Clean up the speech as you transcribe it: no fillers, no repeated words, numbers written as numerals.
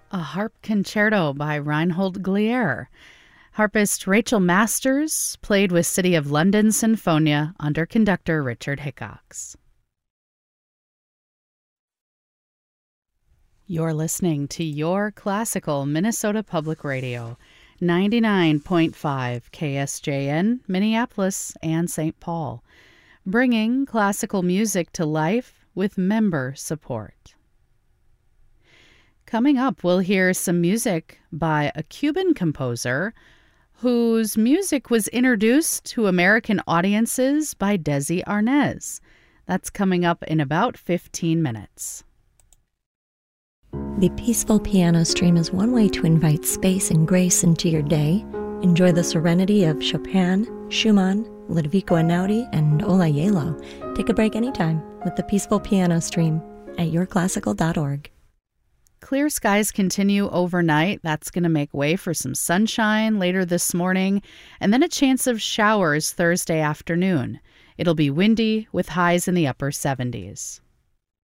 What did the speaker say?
A harp concerto by Reinhold Glier. Harpist Rachel Masters played with City of London Sinfonia under conductor Richard Hickox. You're listening to Your Classical Minnesota Public Radio, 99.5 KSJN, Minneapolis and St. Paul, bringing classical music to life with member support. Coming up, we'll hear some music by a Cuban composer whose music was introduced to American audiences by Desi Arnaz. That's coming up in about 15 minutes. The Peaceful Piano Stream is one way to invite space and grace into your day. Enjoy the serenity of Chopin, Schumann, Ludovico Einaudi, and Olayelo. Take a break anytime with the Peaceful Piano Stream at yourclassical.org. Clear skies continue overnight. That's going to make way for some sunshine later this morning, and then a chance of showers Thursday afternoon. It'll be windy with highs in the upper 70s.